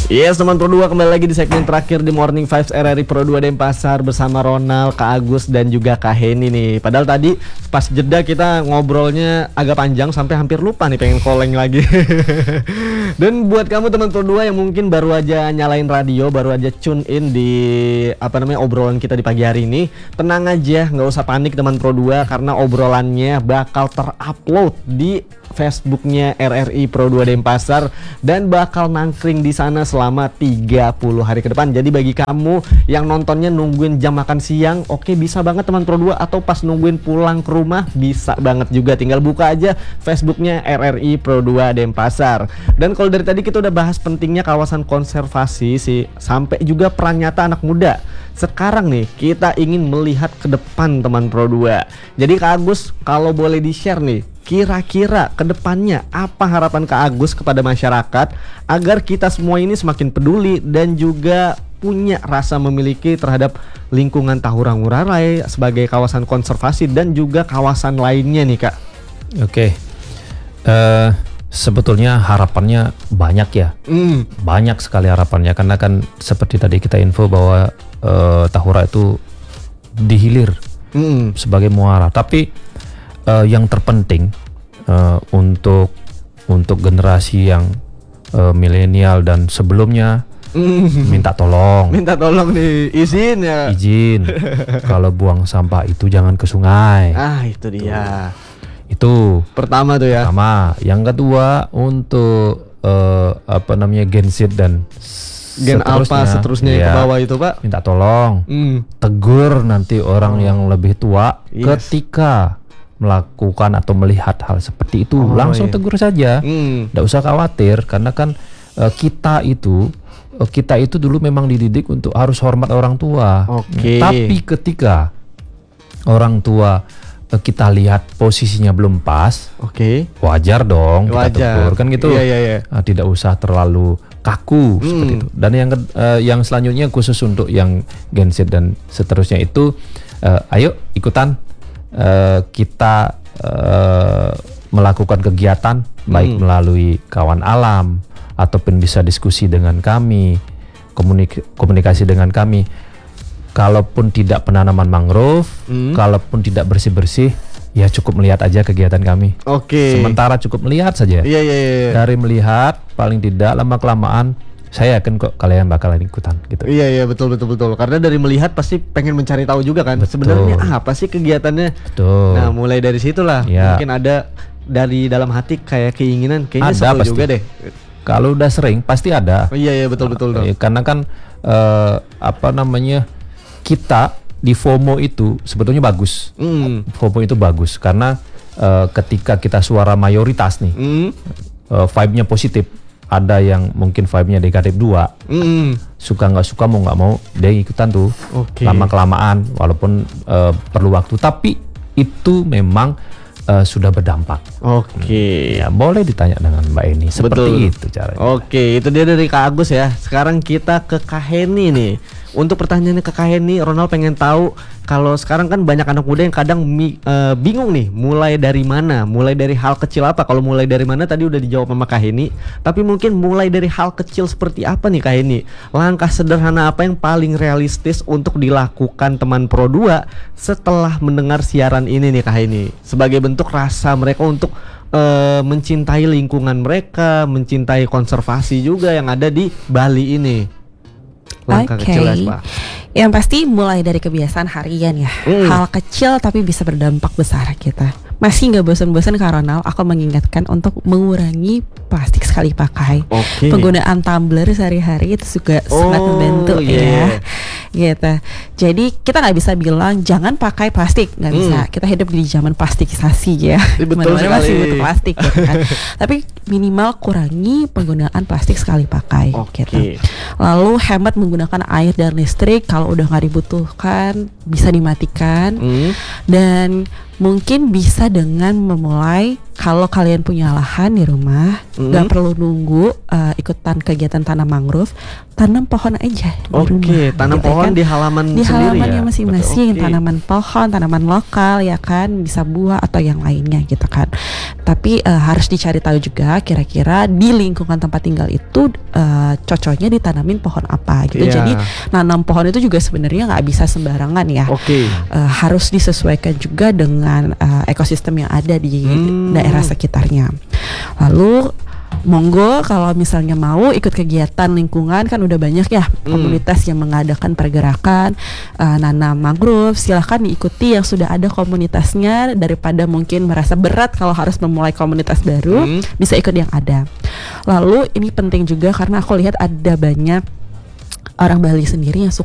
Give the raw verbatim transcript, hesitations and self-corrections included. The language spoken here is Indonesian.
Yes, teman Pro dua kembali lagi di segmen terakhir di Morning Vibes R R I Pro dua Denpasar bersama Ronald, Kak Agus dan juga Kak Heni nih. Padahal tadi pas jeda kita ngobrolnya agak panjang sampai hampir lupa nih pengen calling lagi. Dan buat kamu teman Pro dua yang mungkin baru aja nyalain radio, baru aja tune in di apa namanya obrolan kita di pagi hari ini, tenang aja, nggak usah panik teman Pro dua karena obrolannya bakal terupload di Facebooknya R R I Pro dua Denpasar dan bakal nangkring di sana selama tiga puluh hari ke depan. Jadi bagi kamu yang nontonnya nungguin jam makan siang, oke bisa banget teman Pro dua, atau pas nungguin pulang ke rumah bisa banget juga. Tinggal buka aja Facebooknya R R I Pro dua Denpasar. Dan kalau dari tadi kita udah bahas pentingnya kawasan konservasi sih, sampai juga peran nyata anak muda. Sekarang nih kita ingin melihat ke depan teman Pro dua. Jadi Kak Agus kalau boleh di-share nih, kira-kira ke depannya apa harapan Kak Agus kepada masyarakat agar kita semua ini semakin peduli dan juga punya rasa memiliki terhadap lingkungan Tahura Ngurah Rai sebagai kawasan konservasi dan juga kawasan lainnya nih Kak? Oke, uh, sebetulnya harapannya banyak ya, mm. banyak sekali harapannya karena kan seperti tadi kita info bahwa uh, Tahura itu dihilir mm. sebagai muara, tapi Uh, yang terpenting uh, untuk untuk generasi yang uh, milenial dan sebelumnya mm. minta tolong, minta tolong nih izin ya, izin kalau buang sampah itu jangan ke sungai. Ah itu dia. Itu pertama tuh ya. Pertama, yang kedua untuk uh, apa namanya Gen Z dan Gen Alpha seterusnya ya, ke bawah itu Pak, minta tolong, mm. tegur nanti orang oh. yang lebih tua yes. ketika melakukan atau melihat hal seperti itu, oh, langsung iya. tegur saja, hmm. nggak usah khawatir karena kan uh, kita itu uh, kita itu dulu memang dididik untuk harus hormat orang tua. Okay. Tapi ketika orang tua uh, kita lihat posisinya belum pas, okay. wajar dong wajar. kita tegur kan gitu, iya, iya, iya. Uh, tidak usah terlalu kaku hmm. seperti itu. Dan yang uh, yang selanjutnya khusus untuk yang Gen Z dan seterusnya itu, uh, ayo ikutan. Uh, kita uh, melakukan kegiatan hmm. baik melalui kawan alam ataupun bisa diskusi dengan kami, komunik- komunikasi dengan kami. Kalaupun tidak penanaman mangrove, hmm. kalaupun tidak bersih-bersih, ya cukup melihat aja kegiatan kami. Oke. Okay. Sementara cukup melihat saja. Iya, iya, iya. Dari melihat paling tidak lama kelamaan saya yakin kok kalian bakalan ikutan gitu. Iya iya betul betul betul. Karena dari melihat pasti pengen mencari tahu juga kan. Betul. Sebenarnya apa sih kegiatannya? Betul. Nah mulai dari situlah ya. Mungkin ada dari dalam hati kayak keinginan kayaknya seru juga deh. Kalau udah sering pasti ada. Oh, iya iya betul betul dong. Karena kan uh, apa namanya kita di FOMO itu sebetulnya bagus. Mm. FOMO itu bagus karena uh, ketika kita suara mayoritas nih, mm. uh, vibe-nya positif. Ada yang mungkin vibe-nya negatif dua, mm. suka nggak suka mau nggak mau dia ikutan tuh, okay. lama kelamaan walaupun uh, perlu waktu, tapi itu memang uh, sudah berdampak. Oke, okay. ya boleh ditanya dengan Mbak Eni seperti Betul. itu caranya. Oke, okay, itu dia dari Kak Agus ya. Sekarang kita ke Kak Heni nih. Untuk pertanyaannya ke Kak Heni, Ronald pengen tahu kalau sekarang kan banyak anak muda yang kadang mi, uh, bingung nih mulai dari mana, mulai dari hal kecil apa. Kalau mulai dari mana tadi udah dijawab sama Kak Heni, tapi mungkin mulai dari hal kecil seperti apa nih Kak Heni? Langkah sederhana apa yang paling realistis untuk dilakukan teman Pro dua setelah mendengar siaran ini nih Kak Heni? Sebagai bentuk rasa mereka untuk uh, mencintai lingkungan mereka, mencintai konservasi juga yang ada di Bali ini. Oke, okay. Yang pasti mulai dari kebiasaan harian ya, mm. hal kecil tapi bisa berdampak besar kita. Masih nggak bosan-bosan Kak Ronald, aku mengingatkan untuk mengurangi plastik sekali pakai. Okay. Penggunaan tumbler sehari-hari itu juga oh, sangat membantu yeah. ya, gitu. Jadi kita nggak bisa bilang jangan pakai plastik, nggak mm. bisa. Kita hidup di zaman plastikisasi ya, mana-mana masih butuh plastik, gitu kan. Tapi minimal kurangi penggunaan plastik sekali pakai. Okay. Gitu. Lalu hemat menggunakan air dan listrik, kalau udah nggak dibutuhkan bisa dimatikan. Mm. Dan mungkin bisa dengan memulai, kalau kalian punya lahan di rumah, nggak Hmm. perlu nunggu uh, ikutan kegiatan tanam mangrove, tanam pohon aja di Oke, rumah, tanam gitu pohon kan. di halaman Di sendiri halamannya ya. masing-masing, Oke. tanaman pohon, tanaman lokal ya kan, bisa buah atau yang lainnya gitu kan. Tapi uh, harus dicari tahu juga kira-kira di lingkungan tempat tinggal itu uh, cocoknya ditanamin pohon apa gitu. Iya. Jadi nanam pohon itu juga sebenarnya nggak bisa sembarangan ya. Oke. Uh, harus disesuaikan juga dengan uh, ekosistem yang ada di Hmm. daerah sekitarnya. Lalu monggo kalau misalnya mau ikut kegiatan lingkungan, kan udah banyak ya komunitas yang mengadakan pergerakan uh, nanam mangrove. Silahkan diikuti yang sudah ada komunitasnya, daripada mungkin merasa berat kalau harus memulai komunitas baru. Hmm. Bisa ikut yang ada. Lalu ini penting juga karena aku lihat ada banyak orang Bali sendiri yang suka